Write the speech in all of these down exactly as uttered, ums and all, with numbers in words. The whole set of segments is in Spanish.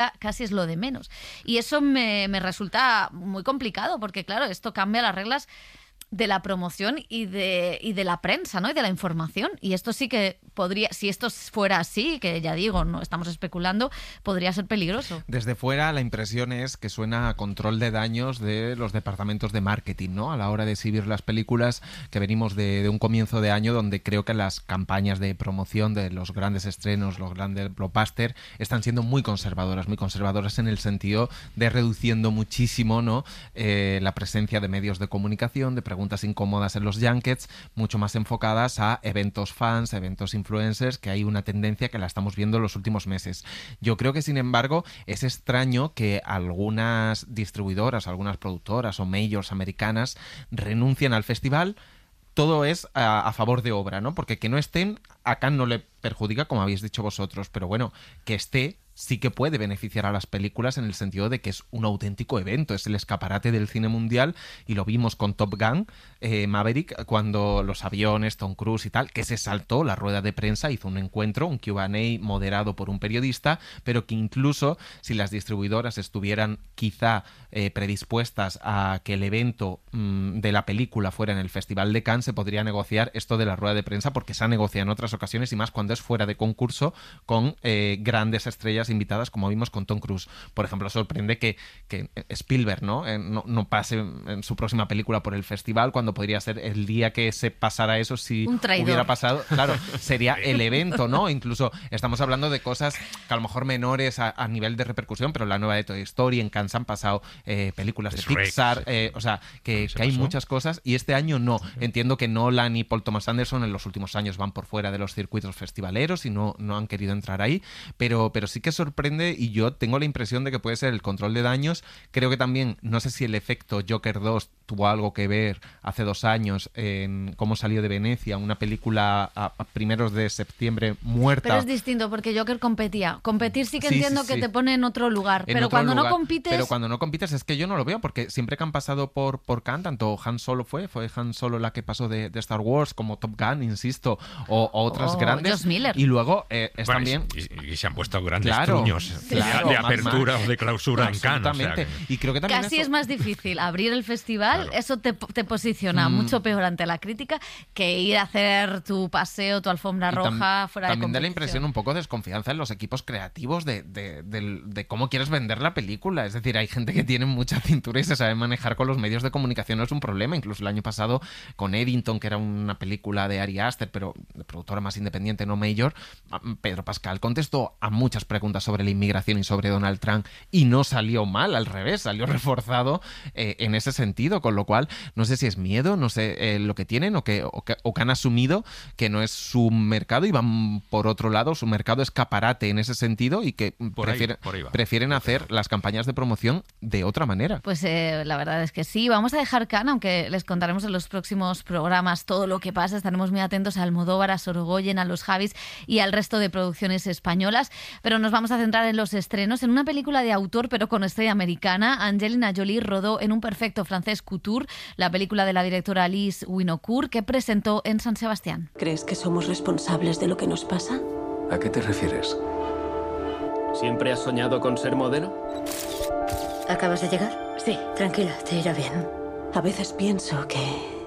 casi es lo de menos. Y eso me, me resulta muy complicado, porque claro, esto cambia las reglas de la promoción y de, y de la prensa, ¿no? Y de la información. Y esto sí que podría, si esto fuera así, que ya digo, no estamos especulando, podría ser peligroso. Desde fuera la impresión es que suena a control de daños de los departamentos de marketing, ¿no? A la hora de exhibir las películas, que venimos de, de un comienzo de año donde creo que las campañas de promoción de los grandes estrenos, los grandes blockbusters, están siendo muy conservadoras, muy conservadoras en el sentido de reduciendo muchísimo, ¿no? Eh, la presencia de medios de comunicación, de preguntas incómodas en los junkets, mucho más enfocadas a eventos fans, eventos influencers, que hay una tendencia que la estamos viendo en los últimos meses. Yo creo que, sin embargo, es extraño que algunas distribuidoras, algunas productoras o majors americanas renuncien al festival. Todo es a, a favor de obra, ¿no? Porque que no estén, acá no le perjudica, como habéis dicho vosotros, pero bueno, que esté sí que puede beneficiar a las películas en el sentido de que es un auténtico evento, es el escaparate del cine mundial, y lo vimos con Top Gun, eh, Maverick, cuando los aviones, Tom Cruise y tal, que se saltó la rueda de prensa, hizo un encuentro, un Q and A moderado por un periodista, pero que incluso si las distribuidoras estuvieran quizá eh, predispuestas a que el evento mmm, de la película fuera en el Festival de Cannes, se podría negociar esto de la rueda de prensa, porque se ha negociado en otras ocasiones, y más cuando es fuera de concurso, con eh, grandes estrellas invitadas, como vimos con Tom Cruise. Por ejemplo, sorprende que, que Spielberg ¿no? Eh, no, no pase en su próxima película por el festival, cuando podría ser el día que se pasara eso, si hubiera pasado. Claro, sería el evento, ¿no? Incluso estamos hablando de cosas que a lo mejor menores a, a nivel de repercusión, pero la nueva de Toy Story, en Cannes han pasado eh, películas de Pixar, eh, o sea, que, que hay muchas cosas, y este año no. Entiendo que Nolan y Paul Thomas Anderson en los últimos años van por fuera de los circuitos festivaleros y no, no han querido entrar ahí, pero, pero sí que sorprende, y yo tengo la impresión de que puede ser el control de daños. Creo que también, no sé si el efecto Joker dos tuvo algo que ver hace dos años en cómo salió de Venecia, una película a, a primeros de septiembre muerta. Pero es distinto, porque Joker competía. Competir sí que sí, entiendo sí, sí. que te pone en otro lugar, en pero otro cuando lugar, no compites... Pero cuando no compites es que yo no lo veo, porque siempre que han pasado por, por Cannes, tanto Han Solo fue, fue Han Solo la que pasó de, de Star Wars, como Top Gun, insisto, o, o otras oh, grandes. Josh Miller. Y luego eh, es bueno, también... Y, y se han puesto grandes claro, truños claro, de, de apertura más, o de clausura en Cannes. O sea que... Y creo que también Casi eso... es más difícil abrir el festival, claro. Eso te, te posiciona mm. mucho peor ante la crítica que ir a hacer tu paseo, tu alfombra roja tam- fuera de También da la impresión un poco de desconfianza en los equipos creativos de, de, de, de cómo quieres vender la película. Es decir, hay gente que tiene mucha cintura y se sabe manejar con los medios de comunicación, no es un problema. Incluso el año pasado con Eddington, que era una película de Ari Aster, pero de productora más independiente, no major, Pedro Pascal contestó a muchas preguntas sobre la inmigración y sobre Donald Trump, y no salió mal, al revés, salió reforzado eh, en ese sentido, con lo cual no sé si es miedo, no sé eh, lo que tienen o que, o que, o que han asumido que no es su mercado y van por otro lado, su mercado escaparate en ese sentido, y que por prefieren, ahí, por ahí va, prefieren hacer las campañas de promoción de otra manera. Pues eh, la verdad es que sí. Vamos a dejar Cannes, aunque les contaremos en los próximos programas todo lo que pasa. Estaremos muy atentos a Almodóvar, a Sorogoyen, a los Javis y al resto de producciones españolas, pero nos vamos a centrar en los estrenos. En una película de autor pero con estrella americana, Angelina Jolie rodó en un perfecto francés couture la película de la directora Alice Winocourt, que presentó en San Sebastián. ¿Crees que somos responsables de lo que nos pasa? ¿A qué te refieres? ¿Siempre has soñado con ser modelo? ¿Acabas de llegar? Sí. Tranquila, te irá bien. A veces pienso que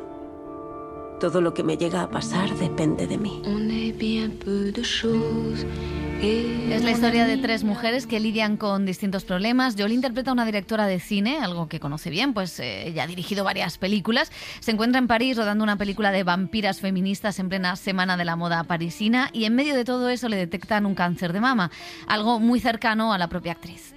todo lo que me llega a pasar depende de mí. Es la historia de tres mujeres que lidian con distintos problemas. Jolie interpreta a una directora de cine, algo que conoce bien, pues eh, ella ha dirigido varias películas. Se encuentra en París rodando una película de vampiras feministas en plena semana de la moda parisina, y en medio de todo eso le detectan un cáncer de mama, algo muy cercano a la propia actriz.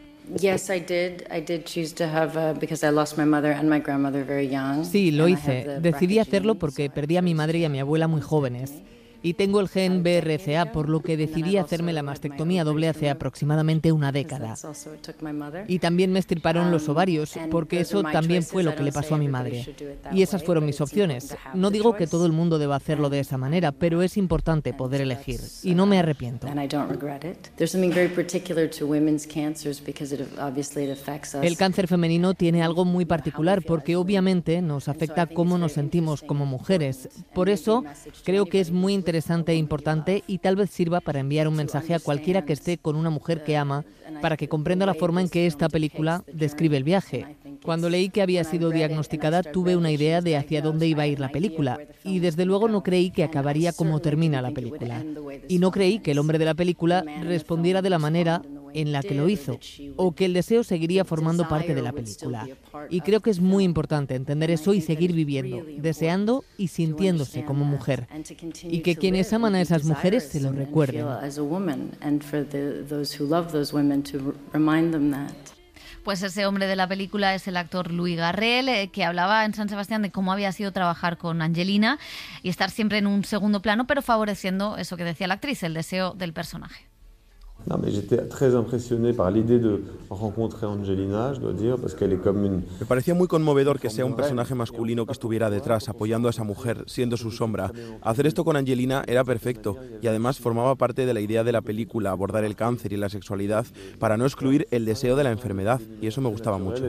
Sí, lo hice. Decidí hacerlo porque perdí a mi madre y a mi abuela muy jóvenes. Y tengo el gen B R C A, por lo que decidí hacerme la mastectomía doble hace aproximadamente una década. Y también me extirparon los ovarios, porque eso también fue lo que le pasó a mi madre. Y esas fueron mis opciones. No digo que todo el mundo deba hacerlo de esa manera, pero es importante poder elegir. Y no me arrepiento. El cáncer femenino tiene algo muy particular, porque obviamente nos afecta cómo nos sentimos como mujeres. Por eso creo que es muy interesante interesante e importante y tal vez sirva para enviar un mensaje a cualquiera que esté con una mujer que ama, para que comprenda la forma en que esta película describe el viaje. Cuando leí que había sido diagnosticada, tuve una idea de hacia dónde iba a ir la película y desde luego no creí que acabaría como termina la película. Y no creí que el hombre de la película respondiera de la manera en la que lo hizo, o que el deseo seguiría formando parte de la película. Y creo que es muy importante entender eso y seguir viviendo, deseando y sintiéndose como mujer. Y que quienes aman a esas mujeres se lo recuerden. Pues ese hombre de la película es el actor Louis Garrel, eh, que hablaba en San Sebastián de cómo había sido trabajar con Angelina y estar siempre en un segundo plano, pero favoreciendo eso que decía la actriz, el deseo del personaje. Non, mais j'étais très impressionné par l'idée de rencontrer Angelina, je dois dire, parce qu'elle est comme une... Me parecía muy conmovedor que sea un personaje masculino que estuviera detrás, apoyando a esa mujer, siendo su sombra. Hacer esto con Angelina era perfecto y además formaba parte de la idea de la película, abordar el cáncer y la sexualidad para no excluir el deseo de la enfermedad, y eso me gustaba mucho.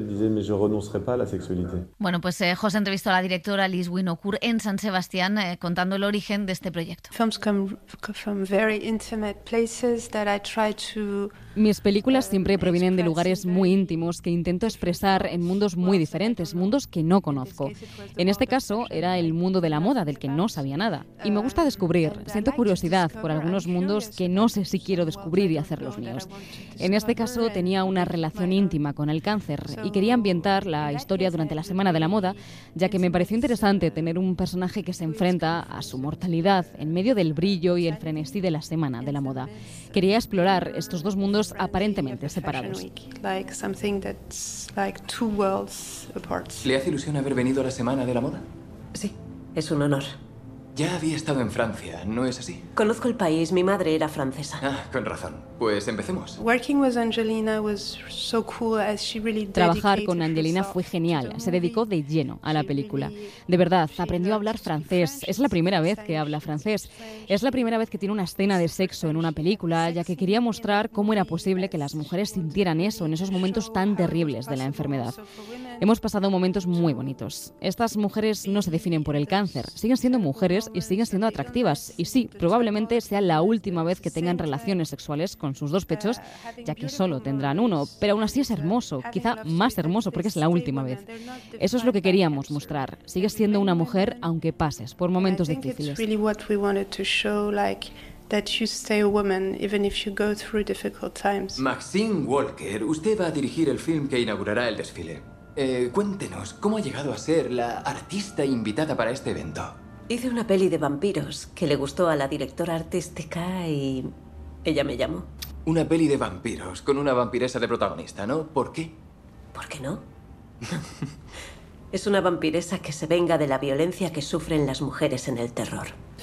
Bueno, pues eh, José entrevistó a la directora Liz Winocourt en San Sebastián eh, contando el origen de este proyecto. Films come from very intimate places that I try to... Mis películas siempre provienen de lugares muy íntimos que intento expresar en mundos muy diferentes, mundos que no conozco. En este caso era el mundo de la moda, del que no sabía nada. Y me gusta descubrir, siento curiosidad por algunos mundos que no sé si quiero descubrir y hacerlos míos. En este caso tenía una relación íntima con el cáncer y quería ambientar la historia durante la Semana de la Moda, ya que me pareció interesante tener un personaje que se enfrenta a su mortalidad en medio del brillo y el frenesí de la Semana de la Moda. Quería explorar estos dos mundos aparentemente separados. ¿Le hace ilusión haber venido a la Semana de la Moda? Sí, es un honor. Ya había estado en Francia, ¿no es así? Conozco el país, mi madre era francesa. Ah, con razón. Pues empecemos. Trabajar con Angelina fue genial. Se dedicó de lleno a la película. De verdad, aprendió a hablar francés. Es la primera vez que habla francés. Es la primera vez que tiene una escena de sexo en una película, ya que quería mostrar cómo era posible que las mujeres sintieran eso en esos momentos tan terribles de la enfermedad. Hemos pasado momentos muy bonitos. Estas mujeres no se definen por el cáncer. Siguen siendo mujeres y siguen siendo atractivas. Y sí, probablemente sea la última vez que tengan relaciones sexuales con sus dos pechos, ya que solo tendrán uno. Pero aún así es hermoso, quizá más hermoso porque es la última vez. Eso es lo que queríamos mostrar. Sigues siendo una mujer aunque pases por momentos difíciles. That you stay a woman even if you go through difficult times. Maxine Walker, usted va a dirigir el film que inaugurará el desfile. Eh, cuéntenos, ¿cómo ha llegado a ser la artista invitada para este evento? Hice una peli de vampiros que le gustó a la directora artística y ella me llamó. Una peli de vampiros con una vampiresa de protagonista, ¿no? ¿Por qué? ¿Por qué no? Es una vampiresa que se venga de la violencia que sufren las mujeres en el terror.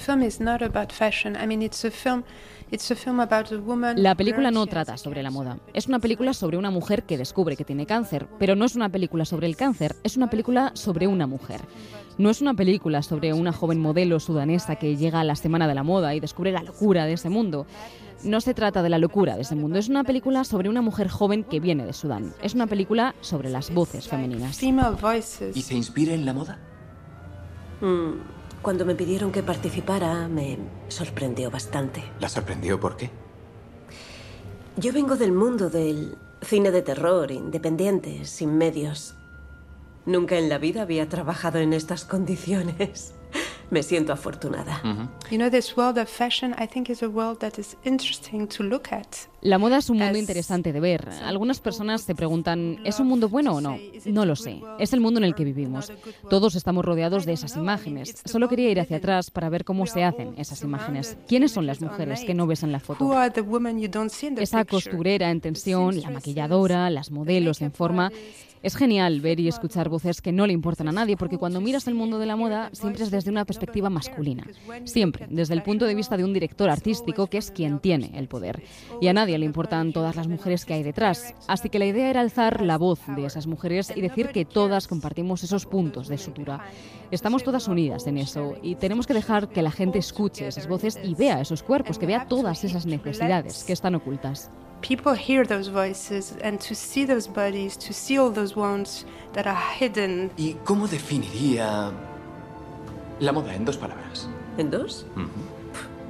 La película no trata sobre la moda. Es una película sobre una mujer que descubre que tiene cáncer, pero no es una película sobre el cáncer, es una película sobre una mujer. No es una película sobre una joven modelo sudanesa que llega a la Semana de la Moda y descubre la locura de ese mundo. No se trata de la locura de ese mundo, es una película sobre una mujer joven que viene de Sudán. Es una película sobre las voces femeninas. ¿Y se inspira en la moda? Mm, cuando me pidieron que participara, me sorprendió bastante. ¿La sorprendió por qué? Yo vengo del mundo del cine de terror, independiente, sin medios. Nunca en la vida había trabajado en estas condiciones. Me siento afortunada. You know, this world of fashion, I think, is a world that is interesting to look at. La moda es un mundo interesante de ver. Algunas personas se preguntan, ¿es un mundo bueno o no? No lo sé. Es el mundo en el que vivimos. Todos estamos rodeados de esas imágenes. Solo quería ir hacia atrás para ver cómo se hacen esas imágenes. ¿Quiénes son las mujeres que no ves en la foto? Esa costurera en tensión, la maquilladora, las modelos en forma. Es genial ver y escuchar voces que no le importan a nadie, porque cuando miras el mundo de la moda siempre es desde una perspectiva masculina. Siempre, desde el punto de vista de un director artístico que es quien tiene el poder. Y a nadie le importan todas las mujeres que hay detrás. Así que la idea era alzar la voz de esas mujeres y decir que todas compartimos esos puntos de sutura. Estamos todas unidas en eso y tenemos que dejar que la gente escuche esas voces y vea esos cuerpos, que vea todas esas necesidades que están ocultas. People hear those voices and to see those bodies, to see all those wounds that are hidden. ¿Y cómo definiría la moda en dos palabras? ¿En dos? Uh-huh.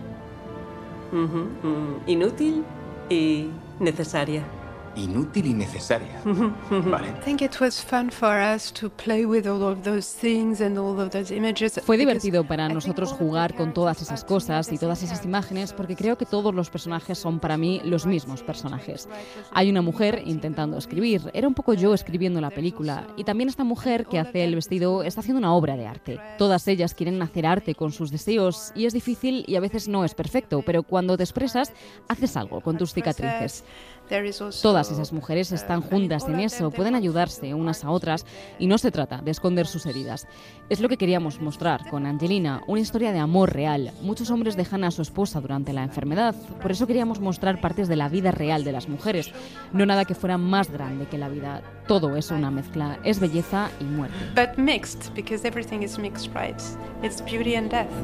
Uh-huh. Mm, inútil y necesaria. Inútil y necesaria. Vale. I think it was fun for us to play with all of those things and all of those images. Fue divertido para nosotros jugar con todas esas cosas y todas esas imágenes porque creo que todos los personajes son para mí los mismos personajes. Hay una mujer intentando escribir, era un poco yo escribiendo la película, y también esta mujer que hace el vestido está haciendo una obra de arte. Todas ellas quieren hacer arte con sus deseos y es difícil y a veces no es perfecto, pero cuando te expresas haces algo con tus cicatrices. Todas esas mujeres están juntas en eso, pueden ayudarse unas a otras y no se trata de esconder sus heridas. Es lo que queríamos mostrar con Angelina, una historia de amor real. Muchos hombres dejan a su esposa durante la enfermedad, por eso queríamos mostrar partes de la vida real de las mujeres, no nada que fuera más grande que la vida. Todo es una mezcla, es belleza y muerte. But mixed, because everything is mixed, right? It's beauty and death.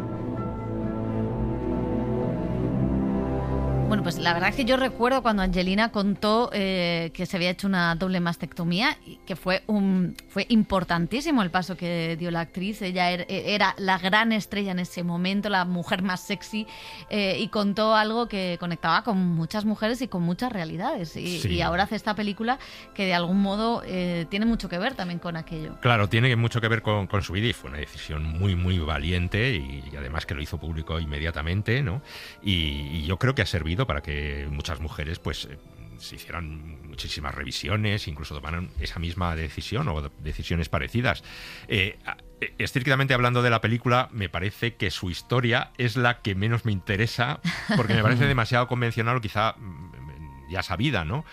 Bueno, pues la verdad es que yo recuerdo cuando Angelina contó eh, que se había hecho una doble mastectomía y que fue un fue importantísimo el paso que dio la actriz. Ella er, era la gran estrella en ese momento, la mujer más sexy, eh, y contó algo que conectaba con muchas mujeres y con muchas realidades. Y, sí. y ahora hace esta película que de algún modo eh, tiene mucho que ver también con aquello. Claro, tiene mucho que ver con, con su vida y fue una decisión muy, muy valiente y, y además que lo hizo público inmediatamente, ¿no? Y, y yo creo que ha servido para que muchas mujeres pues se hicieran muchísimas revisiones, incluso tomaran esa misma decisión o decisiones parecidas. Eh, estrictamente hablando de la película, me parece que su historia es la que menos me interesa porque me parece demasiado convencional o quizá ya sabida, ¿no?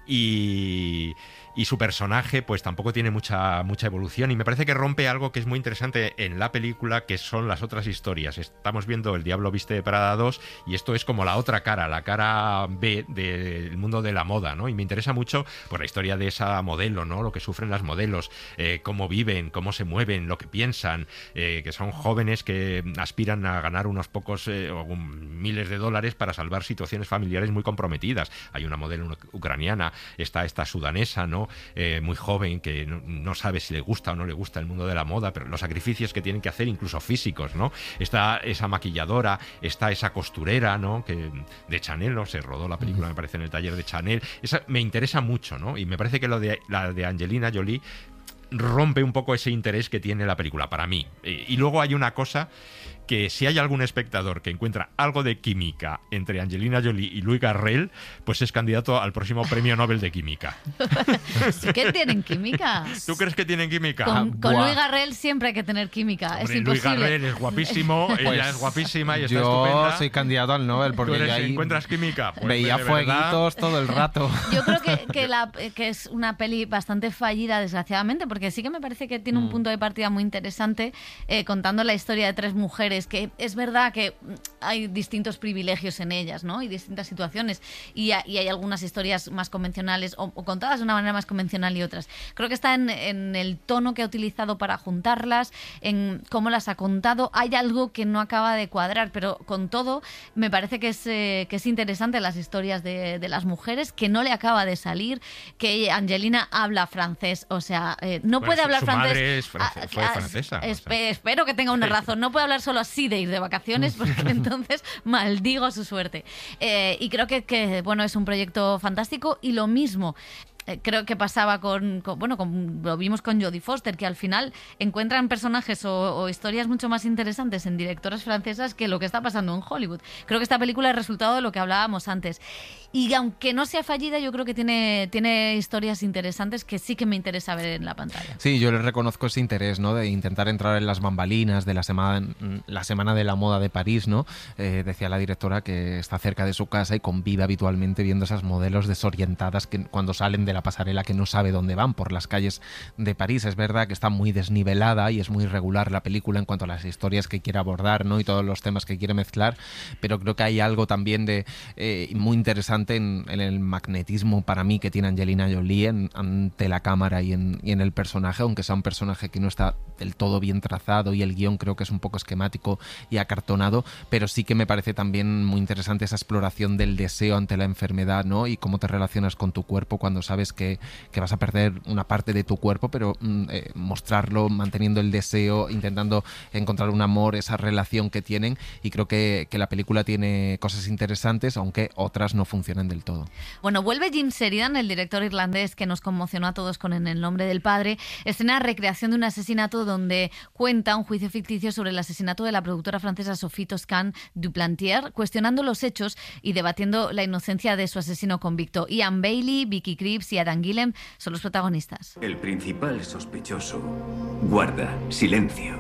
Y... Y su personaje pues tampoco tiene mucha, mucha evolución y me parece que rompe algo que es muy interesante en la película, que son las otras historias. Estamos viendo El Diablo Viste de Prada dos y esto es como la otra cara, la cara B del mundo de la moda, ¿no? Y me interesa mucho pues, la historia de esa modelo, ¿no? Lo que sufren las modelos, eh, cómo viven, cómo se mueven, lo que piensan, eh, que son jóvenes que aspiran a ganar unos pocos eh, o miles de dólares para salvar situaciones familiares muy comprometidas. Hay una modelo ucraniana, está esta sudanesa, ¿no? Eh, muy joven, que no, no sabe si le gusta o no le gusta el mundo de la moda, pero los sacrificios que tienen que hacer, incluso físicos, ¿no? Está esa maquilladora, está esa costurera, ¿no? Que de Chanel, ¿no? Se rodó la película, me parece, en el taller de Chanel. Esa me interesa mucho, ¿no? Y me parece que lo de la de Angelina Jolie rompe un poco ese interés que tiene la película, para mí. Eh, y luego hay una cosa que si hay algún espectador que encuentra algo de química entre Angelina Jolie y Louis Garrel, pues es candidato al próximo premio Nobel de Química. ¿Sí que tienen química? ¿Tú crees que tienen química? Con, con Louis Louis siempre hay que tener química. Hombre, es imposible. Louis Garrel es guapísimo, ella pues es guapísima y está yo estupenda. Yo soy candidato al Nobel porque ¿Tú eres, ahí encuentras química? Pues veía fueguitos todo el rato. Yo creo que, que, la, que es una peli bastante fallida, desgraciadamente, porque sí que me parece que tiene un punto de partida muy interesante, eh, contando la historia de tres mujeres, que es verdad que hay distintos privilegios en ellas, ¿no? Y distintas situaciones, y, a, y hay algunas historias más convencionales o, o contadas de una manera más convencional y otras. Creo que está en, en el tono que ha utilizado para juntarlas, en cómo las ha contado. Hay algo que no acaba de cuadrar, pero con todo me parece que es, eh, que es interesante las historias de, de las mujeres, que no le acaba de salir, que Angelina habla francés, o sea, eh, no bueno, puede su, hablar su francés. Madre es france, fue a, a, francesa. Esp- o sea. Espero que tenga una razón. No puede hablar solo así de ir de vacaciones, porque entonces maldigo su suerte. Eh, y creo que, que, bueno, es un proyecto fantástico y lo mismo. Creo que pasaba con, con, bueno, con, lo vimos con Jodie Foster, que al final encuentran personajes o, o historias mucho más interesantes en directoras francesas que lo que está pasando en Hollywood. Creo que esta película es resultado de lo que hablábamos antes. Y aunque no sea fallida, yo creo que tiene, tiene historias interesantes que sí que me interesa ver en la pantalla. Sí, yo les reconozco ese interés, ¿no? De intentar entrar en las bambalinas de la semana, la semana de la moda de París, ¿no? Eh, decía la directora que está cerca de su casa y convive habitualmente viendo esas modelos desorientadas que cuando salen de la pasarela que no sabe dónde van por las calles de París. Es verdad que está muy desnivelada y es muy irregular la película en cuanto a las historias que quiere abordar, ¿no? Y todos los temas que quiere mezclar, pero creo que hay algo también de eh, muy interesante en, en el magnetismo para mí que tiene Angelina Jolie en, ante la cámara y en, y en el personaje, aunque sea un personaje que no está del todo bien trazado y el guión creo que es un poco esquemático y acartonado, pero sí que me parece también muy interesante esa exploración del deseo ante la enfermedad, ¿no? Y cómo te relacionas con tu cuerpo cuando sabes sabes que, que vas a perder una parte de tu cuerpo, pero eh, mostrarlo, manteniendo el deseo, intentando encontrar un amor, esa relación que tienen, y creo que, que la película tiene cosas interesantes, aunque otras no funcionan del todo. Bueno, vuelve Jim Sheridan, el director irlandés que nos conmocionó a todos con En el nombre del padre, escena recreación de un asesinato donde cuenta un juicio ficticio sobre el asesinato de la productora francesa Sophie Toscan du Plantier, cuestionando los hechos y debatiendo la inocencia de su asesino convicto. Ian Bailey, Vicky Krieps y Adam Gillum son los protagonistas. El principal sospechoso guarda silencio.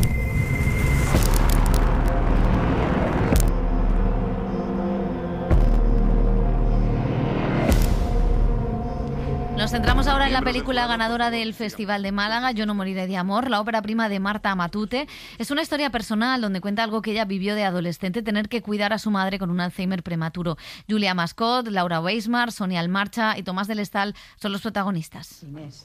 Nos centramos ahora en la película ganadora del Festival de Málaga, Yo no moriré de amor, la ópera prima de Marta Matute. Es una historia personal donde cuenta algo que ella vivió de adolescente, tener que cuidar a su madre con un Alzheimer prematuro. Julia Mascot, Laura Weismar, Sonia Almarcha y Tomás del Estal son los protagonistas. Inés.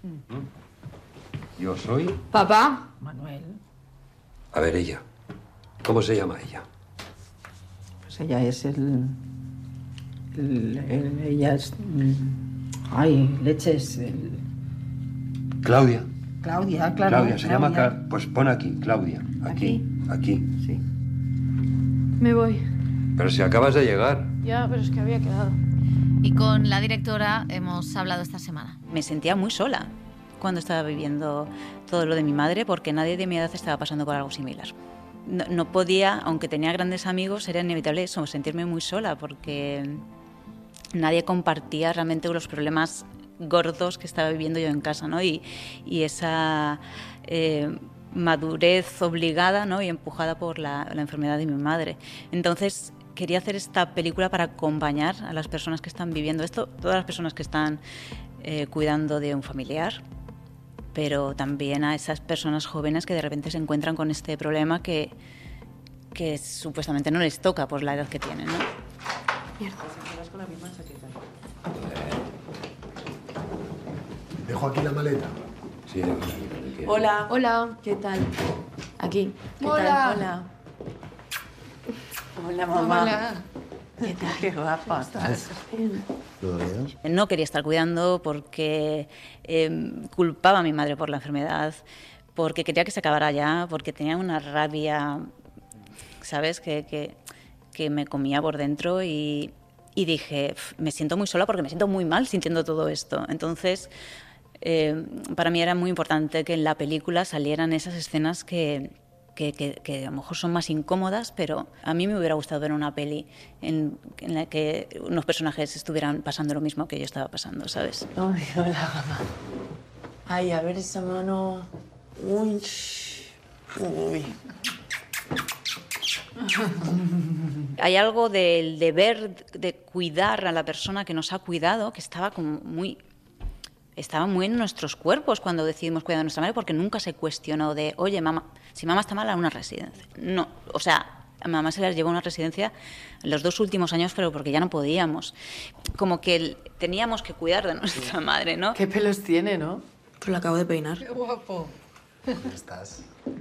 Yo soy... Papá. Manuel. A ver, ella. ¿Cómo se llama ella? Pues ella es el... el, el ella es... Ay, leches. El... Claudia. Claudia, claro. Claudia, se Claudia. llama Car... Pues pon aquí, Claudia. Aquí, aquí. aquí. Sí. Me voy. Pero si acabas de llegar. Ya, pero es que había quedado. Y con la directora hemos hablado esta semana. Me sentía muy sola cuando estaba viviendo todo lo de mi madre, porque nadie de mi edad estaba pasando por algo similar. No, no podía, aunque tenía grandes amigos, era inevitable eso, sentirme muy sola, porque nadie compartía realmente los problemas gordos que estaba viviendo yo en casa, ¿no? Y, y esa eh, madurez obligada, ¿no? Y empujada por la, la enfermedad de mi madre. Entonces quería hacer esta película para acompañar a las personas que están viviendo esto, todas las personas que están eh, cuidando de un familiar, pero también a esas personas jóvenes que de repente se encuentran con este problema que, que supuestamente no les toca por la edad que tienen, ¿no? Mierda. ¿Dejo aquí la maleta? Sí, déjala aquí. Hola. Hola. ¿Qué tal? Aquí. ¿Qué Hola. tal? Hola. Hola, mamá. Hola. ¿Qué tal? Qué guapa. ¿Estás? ¿Todo bien? No quería estar cuidando porque eh, culpaba a mi madre por la enfermedad, porque quería que se acabara ya, porque tenía una rabia, ¿sabes?, que, que, que me comía por dentro y, y dije, me siento muy sola porque me siento muy mal sintiendo todo esto. Entonces, eh, para mí era muy importante que en la película salieran esas escenas que... Que, que, que a lo mejor son más incómodas, pero a mí me hubiera gustado ver una peli en, en la que unos personajes estuvieran pasando lo mismo que yo estaba pasando, ¿sabes? Ay, hola, mamá. Ay, a ver esa mano. Uy. Uy. Hay algo del deber de cuidar a la persona que nos ha cuidado, que estaba como muy... Estaba muy en nuestros cuerpos cuando decidimos cuidar a nuestra madre, porque nunca se cuestionó de, oye, mamá, si mamá está mala, a una residencia. No, o sea, a mamá se la llevó a una residencia en los dos últimos años, pero porque ya no podíamos. Como que el, teníamos que cuidar de nuestra madre, ¿no? Qué pelos tiene, ¿no? Pues la acabo de peinar. Qué guapo. ¿Dónde estás?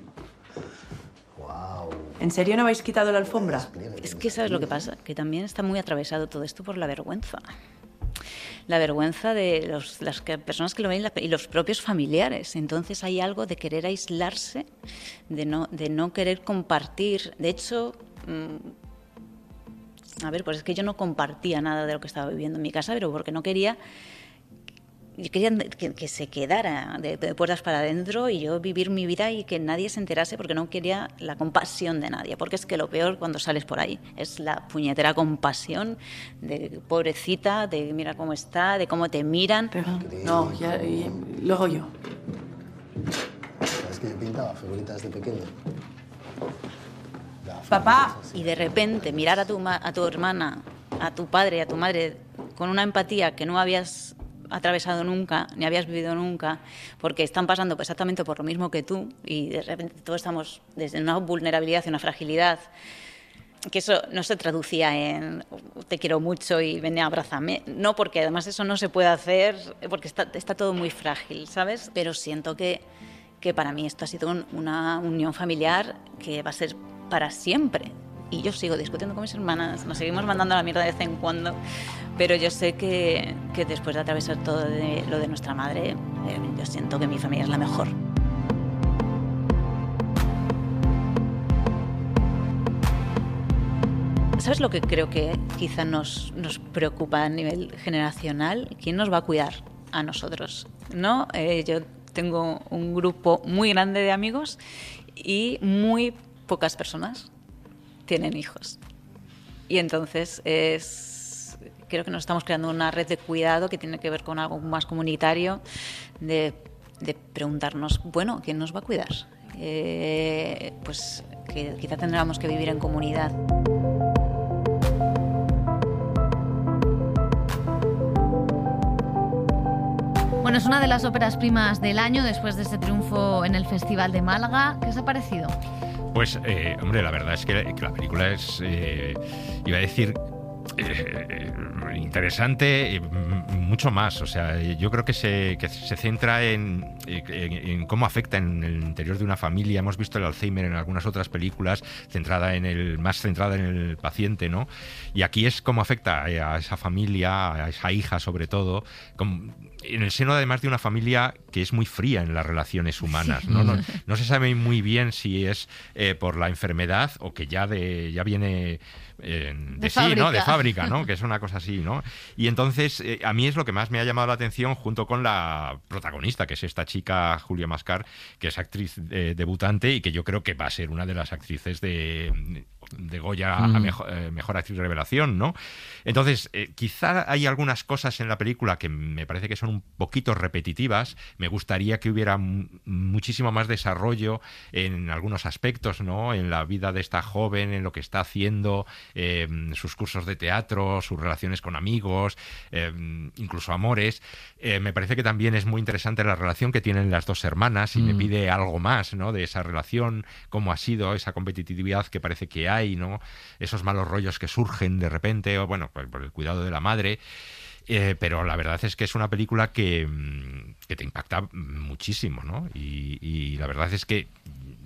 Wow. ¿En serio no habéis quitado la alfombra? Es que ¿sabes lo que pasa? Que también está muy atravesado todo esto por la vergüenza. La vergüenza de los, las que, personas que lo ven y los propios familiares. Entonces hay algo de querer aislarse, de no, de no querer compartir. De hecho, mmm, a ver, pues es que yo no compartía nada de lo que estaba viviendo en mi casa, pero porque no quería... Yo quería que, que se quedara de, de puertas para adentro y yo vivir mi vida y que nadie se enterase, porque no quería la compasión de nadie, porque es que lo peor cuando sales por ahí es la puñetera compasión de pobrecita, de mira cómo está, de cómo te miran. Pero, no, ya, y, luego yo. ¿Sabes que yo pintaba figuritas de pequeño? Papá. Y de repente mirar a tu, a tu hermana, a tu padre, a tu madre con una empatía que no habías atravesado nunca, ni habías vivido nunca, porque están pasando exactamente por lo mismo que tú y de repente todos estamos desde una vulnerabilidad y una fragilidad, que eso no se traducía en te quiero mucho y ven, abrázame. No, porque además eso no se puede hacer porque está, está todo muy frágil, ¿sabes? Pero siento que, que para mí esto ha sido un, una unión familiar que va a ser para siempre. y yo sigo discutiendo con mis hermanas, nos seguimos mandando a la mierda de vez en cuando, pero yo sé que, que después de atravesar todo de, lo de nuestra madre, eh, yo siento que mi familia es la mejor. ¿Sabes lo que creo que quizá nos, nos preocupa a nivel generacional? ¿Quién nos va a cuidar a nosotros? ¿No? Eh, yo tengo un grupo muy grande de amigos y muy pocas personas tienen hijos. Y entonces es, creo que nos estamos creando una red de cuidado que tiene que ver con algo más comunitario, de, de preguntarnos, bueno, ¿quién nos va a cuidar? Eh, pues que quizá tendríamos que vivir en comunidad. Bueno, es una de las óperas primas del año después de este triunfo en el Festival de Málaga. ¿Qué os ha parecido? Pues, eh, hombre, la verdad es que, que la película es, eh, iba a decir, eh, interesante, eh, mucho más. O sea, yo creo que se, que se centra en, en, en cómo afecta en el interior de una familia. Hemos visto el Alzheimer en algunas otras películas, centrada en el, más centrada en el paciente, ¿no? Y aquí es cómo afecta a esa familia, a esa hija sobre todo, como, en el seno además de una familia que es muy fría en las relaciones humanas, ¿no? No, no se sabe muy bien si es eh, por la enfermedad o que ya de ya viene eh, de, de sí, fábrica. ¿no? De fábrica, ¿no? Que es una cosa así, ¿no? Y entonces eh, a mí es lo que más me ha llamado la atención, junto con la protagonista, que es esta chica Julia Mascar, que es actriz eh, debutante y que yo creo que va a ser una de las actrices de de Goya mm. a mejor, eh, mejor actriz revelación, ¿no? Entonces, eh, quizá hay algunas cosas en la película que me parece que son un poquito repetitivas. Me gustaría que hubiera m- muchísimo más desarrollo en algunos aspectos, ¿no? En la vida de esta joven, en lo que está haciendo, eh, sus cursos de teatro, sus relaciones con amigos, eh, incluso amores. Eh, me parece que también es muy interesante la relación que tienen las dos hermanas y mm. me pide algo más, ¿no? De esa relación, cómo ha sido esa competitividad que parece que hay. Hay, ¿no? Esos malos rollos que surgen de repente, o bueno, por, por el cuidado de la madre. Eh, pero la verdad es que es una película que, que te impacta muchísimo, ¿no? Y, y la verdad es que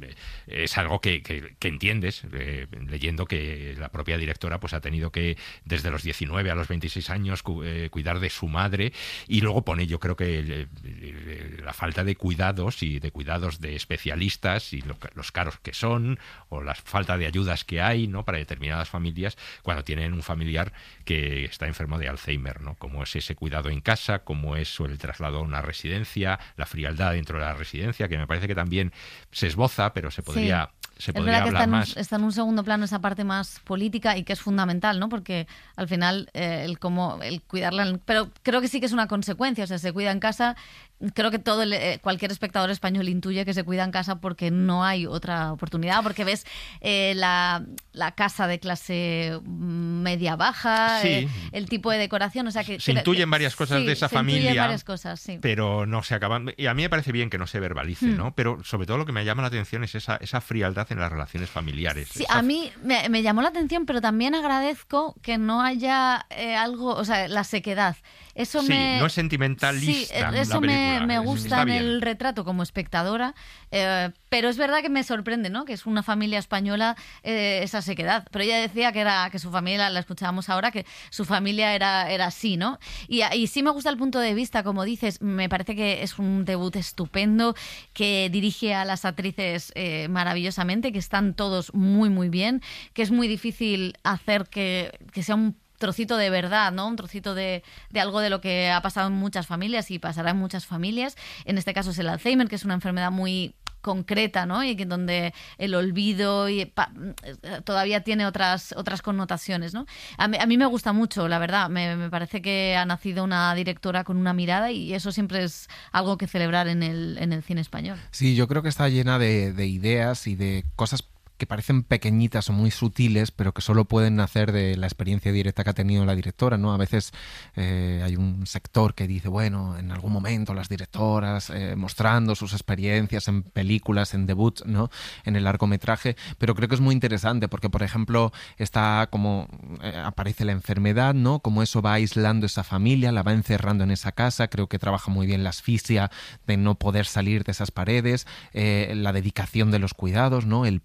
es algo que, que, que entiendes, eh, leyendo que la propia directora pues ha tenido que, desde los diecinueve a los veintiséis años, cu- eh, cuidar de su madre, y luego pone, yo creo que eh, eh, la falta de cuidados y de cuidados de especialistas y lo, los caros que son, o la falta de ayudas que hay, ¿no? Para determinadas familias cuando tienen un familiar que está enfermo de Alzheimer, ¿no? Como es ese cuidado en casa, como es el traslado a una residencia, la frialdad dentro de la residencia, que me parece que también se esboza, pero se podría, sí. se podría hablar está en, más. Está en un segundo plano esa parte más política y que es fundamental, ¿no? Porque al final eh, el cómo el cuidarla, pero creo que sí que es una consecuencia, o sea, se cuida en casa. Creo que todo el, eh, cualquier espectador español intuye que se cuida en casa porque no hay otra oportunidad, porque ves eh, la, la casa de clase media baja, sí. eh, el tipo de decoración, o sea que se que, intuyen varias cosas sí, de esa se familia, varias cosas, sí. pero no se acaban. Y a mí me parece bien que no se verbalice, hmm. ¿no? Pero sobre todo lo que me llama la atención es esa, esa frialdad en las relaciones familiares. Sí, esa... a mí me, me llamó la atención, pero también agradezco que no haya eh, algo, o sea, la sequedad. Eso sí, me... no es sentimentalista. Sí, eso la me, me gusta Está en bien. el retrato como espectadora, eh, pero es verdad que me sorprende, ¿no? Que es una familia española eh, esa sequedad. Pero ella decía que era que su familia, la escuchábamos ahora, que su familia era, era así, ¿no? Y, y sí me gusta el punto de vista, como dices, me parece que es un debut estupendo, que dirige a las actrices eh, maravillosamente, que están todos muy, muy bien, que es muy difícil hacer que, que sea un trocito de verdad, ¿no? Un trocito de, de algo de lo que ha pasado en muchas familias y pasará en muchas familias. En este caso es el Alzheimer, que es una enfermedad muy concreta, ¿no? Y que donde el olvido y pa, todavía tiene otras otras connotaciones, ¿no? A mí, a mí me gusta mucho, la verdad. Me, me parece que ha nacido una directora con una mirada y eso siempre es algo que celebrar en el, en el cine español. Sí, yo creo que está llena de, de ideas y de cosas que parecen pequeñitas o muy sutiles, pero que solo pueden nacer de la experiencia directa que ha tenido la directora, ¿no? A veces eh, hay un sector que dice, bueno, en algún momento las directoras eh, mostrando sus experiencias en películas, en debut, ¿no? En el largometraje, pero creo que es muy interesante porque, por ejemplo, está como eh, aparece la enfermedad, ¿no? Como eso va aislando esa familia, la va encerrando en esa casa. Creo que trabaja muy bien la asfixia de no poder salir de esas paredes, eh, la dedicación de los cuidados, ¿no? El peso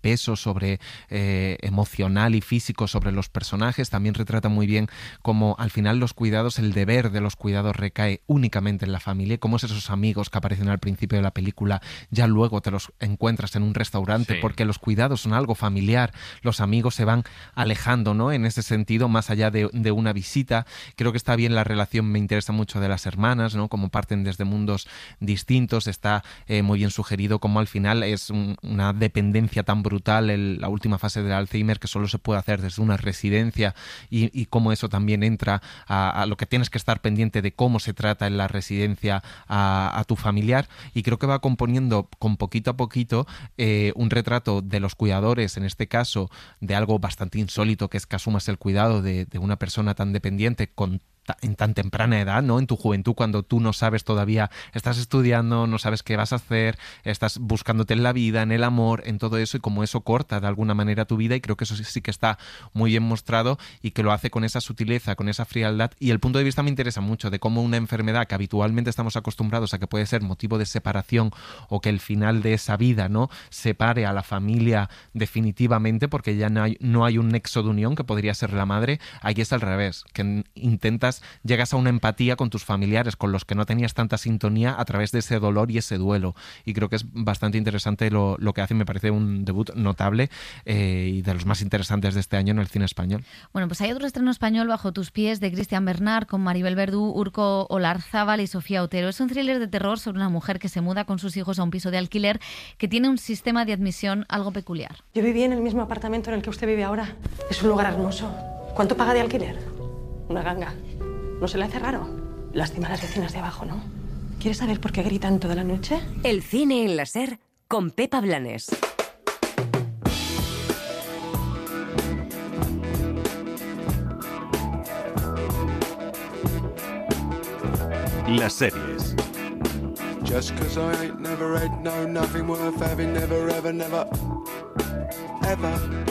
sobre eh, emocional y físico sobre los personajes. También retrata muy bien cómo al final los cuidados, el deber de los cuidados recae únicamente en la familia, cómo es esos amigos que aparecen al principio de la película, ya luego te los encuentras en un restaurante, sí. porque los cuidados son algo familiar, los amigos se van alejando, ¿no? En ese sentido, más allá de, de una visita. Creo que está bien la relación, me interesa mucho, de las hermanas, ¿no? Como parten desde mundos distintos, está eh, muy bien sugerido cómo al final es un, una dependencia tan brutal, el, la última fase del Alzheimer, que solo se puede hacer desde una residencia, y, y cómo eso también entra a, a lo que tienes que estar pendiente de cómo se trata en la residencia a, a tu familiar, y creo que va componiendo con poquito a poquito eh, un retrato de los cuidadores, en este caso de algo bastante insólito, que es que asumas el cuidado de, de una persona tan dependiente con en tan temprana edad, ¿no? En tu juventud, cuando tú no sabes todavía, estás estudiando, no sabes qué vas a hacer, estás buscándote en la vida, en el amor, en todo eso, y como eso corta de alguna manera tu vida, y creo que eso sí, sí que está muy bien mostrado, y que lo hace con esa sutileza, con esa frialdad, y el punto de vista me interesa mucho de cómo una enfermedad que habitualmente estamos acostumbrados a que puede ser motivo de separación, o que el final de esa vida, ¿no?, separe a la familia definitivamente, porque ya no hay, no hay un nexo de unión que podría ser la madre. Aquí es al revés, que intentas llegas a una empatía con tus familiares, con los que no tenías tanta sintonía, a través de ese dolor y ese duelo. Y creo que es bastante interesante lo, lo que hace. Me parece un debut notable eh, y de los más interesantes de este año en el cine español. Bueno, pues hay otro estreno español, Bajo tus pies, de Cristian Bernard, con Maribel Verdú, Urko Olarzábal y Sofía Otero. Es un thriller de terror sobre una mujer que se muda con sus hijos a un piso de alquiler que tiene un sistema de admisión algo peculiar. Yo viví en el mismo apartamento en el que usted vive ahora. Es un lugar hermoso. ¿Cuánto paga de alquiler? Una ganga. ¿No se le hace raro? Lástima a las vecinas de abajo, ¿no? ¿Quieres saber por qué gritan toda la noche? El cine en la SER con Pepa Blanes. Las series. Just 'cause I ain't never had no nothing worth having, never ever never ever